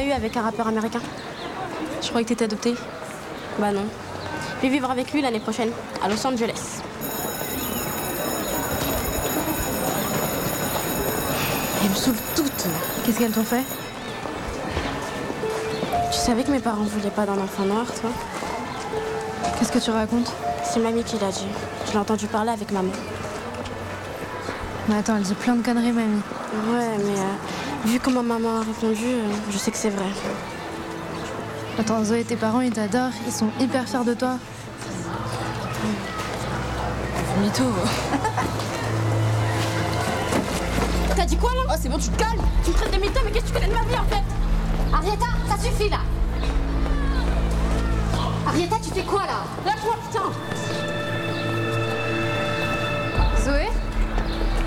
eu avec un rappeur américain. Je croyais que t'étais adoptée. Bah non. Je vais vivre avec lui l'année prochaine, à Los Angeles. Elles me saoulent toutes. Qu'est-ce qu'elles t'ont fait? Tu savais que mes parents voulaient pas d'un enfant noir, toi? Qu'est-ce que tu racontes? C'est mamie qui l'a dit. Je l'ai entendu parler avec maman. Mais attends, elle dit plein de conneries, mamie. Ouais, mais vu comment maman a répondu, je sais que c'est vrai. Attends, Zoé, tes parents, ils t'adorent. Ils sont hyper fiers de toi. Mytho. T'as dit quoi là? Oh, c'est bon, tu te calmes. Tu me traites de mytho, mais qu'est-ce que tu connais de ma vie en fait? Arietta, ça suffit là. Arietta, tu fais quoi là? Lâche-moi, putain.